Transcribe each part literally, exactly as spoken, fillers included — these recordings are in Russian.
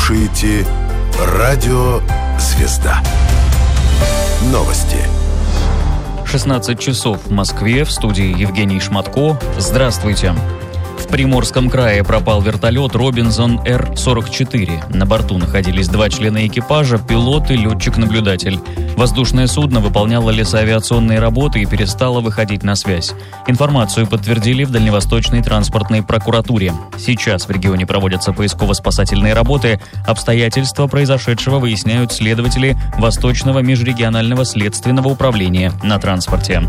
слушаете Радио «Звезда». Новости. шестнадцать часов в Москве, в студии Евгений Шматко. Здравствуйте. В Приморском крае пропал вертолет «Робинсон Эр сорок четыре». На борту находились два члена экипажа, пилот и летчик-наблюдатель. Воздушное судно выполняло лесоавиационные работы и перестало выходить на связь. Информацию подтвердили в Дальневосточной транспортной прокуратуре. Сейчас в регионе проводятся поисково-спасательные работы. Обстоятельства произошедшего выясняют следователи Восточного межрегионального следственного управления на транспорте.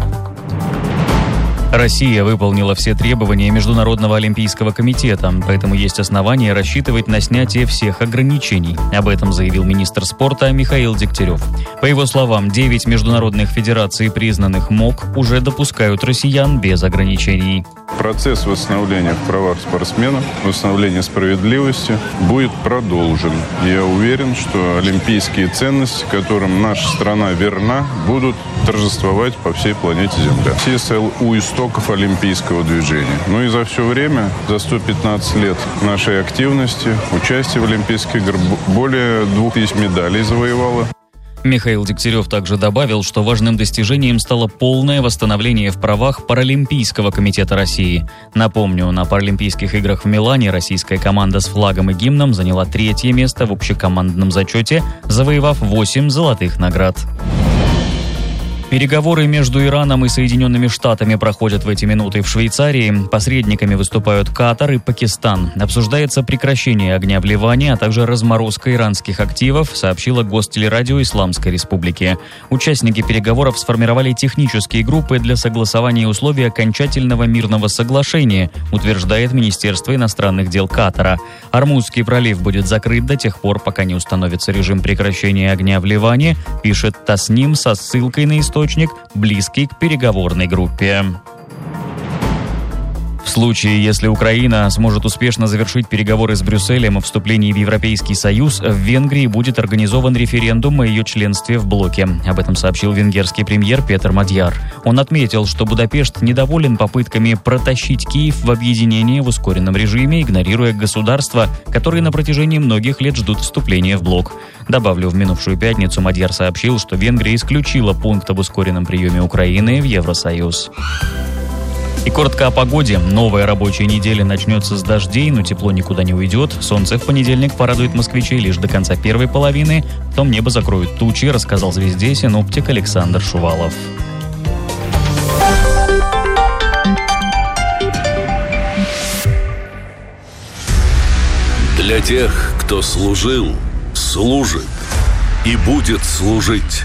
Россия выполнила все требования Международного олимпийского комитета, поэтому есть основания рассчитывать на снятие всех ограничений. Об этом заявил министр спорта Михаил Дегтярев. По его словам, девять международных федераций, признанных МОК, уже допускают россиян без ограничений. Процесс восстановления в правах спортсменов, восстановления справедливости будет продолжен. Я уверен, что олимпийские ценности, которым наша страна верна, будут торжествовать по всей планете Земля. Все стал у истоков олимпийского движения. Ну и за все время, за сто пятнадцать лет нашей активности, участия в Олимпийских играх, более двух тысяч медалей завоевало. Михаил Дегтярев также добавил, что важным достижением стало полное восстановление в правах Паралимпийского комитета России. Напомню, на Паралимпийских играх в Милане российская команда с флагом и гимном заняла третье место в общекомандном зачете, завоевав восемь золотых наград. Переговоры между Ираном и Соединенными Штатами проходят в эти минуты в Швейцарии. Посредниками выступают Катар и Пакистан. Обсуждается прекращение огня в Ливане, а также разморозка иранских активов, сообщила Гостелерадио Исламской Республики. Участники переговоров сформировали технические группы для согласования условий окончательного мирного соглашения, утверждает Министерство иностранных дел Катара. Ормузский пролив будет закрыт до тех пор, пока не установится режим прекращения огня в Ливане, пишет Тасним со ссылкой на историю. Источник, близкий к переговорной группе. В случае, если Украина сможет успешно завершить переговоры с Брюсселем о вступлении в Европейский Союз, в Венгрии будет организован референдум о ее членстве в блоке. Об этом сообщил венгерский премьер Петер Мадьяр. Он отметил, что Будапешт недоволен попытками протащить Киев в объединение в ускоренном режиме, игнорируя государства, которые на протяжении многих лет ждут вступления в блок. Добавлю, в минувшую пятницу Мадьяр сообщил, что Венгрия исключила пункт об ускоренном приеме Украины в Евросоюз. И коротко о погоде. Новая рабочая неделя начнется с дождей, но тепло никуда не уйдет. Солнце в понедельник порадует москвичей лишь до конца первой половины. Потом небо закроют тучи, рассказал «Звезде» синоптик Александр Шувалов. Для тех, кто служил, служит и будет служить.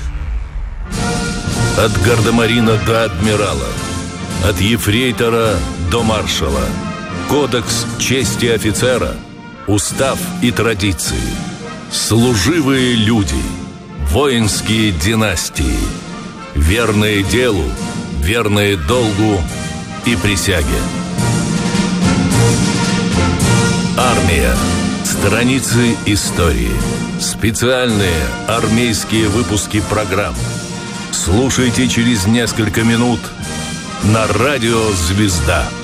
От гардемарина до адмирала. От ефрейтора до маршала. Кодекс чести офицера. Устав и традиции. Служивые люди. Воинские династии. Верные делу, верные долгу и присяге. Армия. Страницы истории. Специальные армейские выпуски программ. Слушайте через несколько минут на радио «Звезда».